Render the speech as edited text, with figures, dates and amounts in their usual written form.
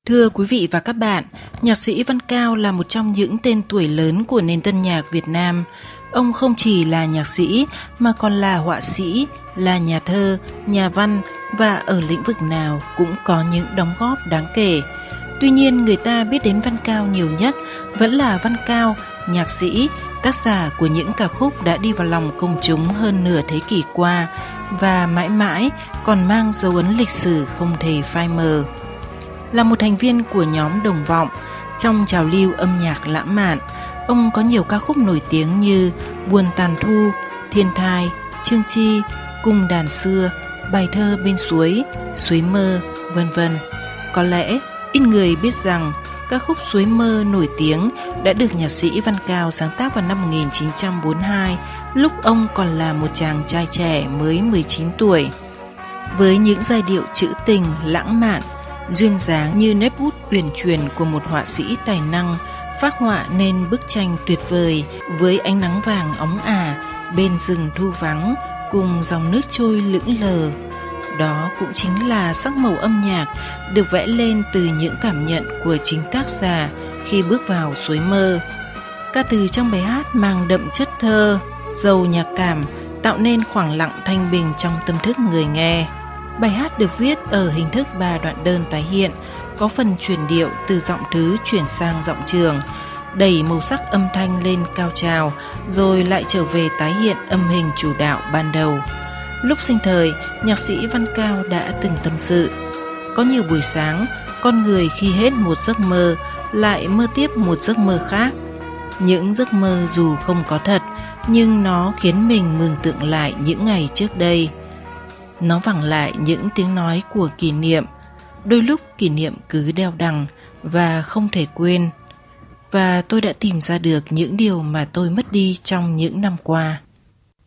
Thưa quý vị và các bạn, nhạc sĩ Văn Cao là một trong những tên tuổi lớn của nền tân nhạc Việt Nam. Ông không chỉ là nhạc sĩ mà còn là họa sĩ, là nhà thơ, nhà văn và ở lĩnh vực nào cũng có những đóng góp đáng kể. Tuy nhiên, người ta biết đến Văn Cao nhiều nhất vẫn là Văn Cao, nhạc sĩ, tác giả của những ca khúc đã đi vào lòng công chúng hơn nửa thế kỷ qua và mãi mãi còn mang dấu ấn lịch sử không thể phai mờ. Là một thành viên của nhóm Đồng Vọng, trong trào lưu âm nhạc lãng mạn, ông có nhiều ca khúc nổi tiếng như Buồn Tàn Thu, Thiên Thai, Chương Chi, Cung Đàn Xưa, Bài Thơ Bên Suối, Suối Mơ, vân vân. Có lẽ ít người biết rằng ca khúc Suối Mơ nổi tiếng đã được nhạc sĩ Văn Cao sáng tác vào năm 1942, lúc ông còn là một chàng trai trẻ mới 19 tuổi. Với những giai điệu trữ tình, lãng mạn, duyên dáng như nét bút uyển chuyển của một họa sĩ tài năng, phác họa nên bức tranh tuyệt vời với ánh nắng vàng óng ả bên rừng thu vắng cùng dòng nước trôi lững lờ. Đó cũng chính là sắc màu âm nhạc được vẽ lên từ những cảm nhận của chính tác giả khi bước vào Suối Mơ. Ca từ trong bài hát mang đậm chất thơ, giàu nhạc cảm, tạo nên khoảng lặng thanh bình trong tâm thức người nghe. Bài hát được viết ở hình thức 3 đoạn đơn tái hiện, có phần chuyển điệu từ giọng thứ chuyển sang giọng trường, đẩy màu sắc âm thanh lên cao trào, rồi lại trở về tái hiện âm hình chủ đạo ban đầu. Lúc sinh thời, nhạc sĩ Văn Cao đã từng tâm sự: có nhiều buổi sáng, con người khi hết một giấc mơ lại mơ tiếp một giấc mơ khác. Những giấc mơ dù không có thật, nhưng nó khiến mình mường tượng lại những ngày trước đây. Nó vẳng lại những tiếng nói của kỷ niệm. Đôi lúc kỷ niệm cứ đeo đằng và không thể quên. Và tôi đã tìm ra được những điều mà tôi mất đi trong những năm qua.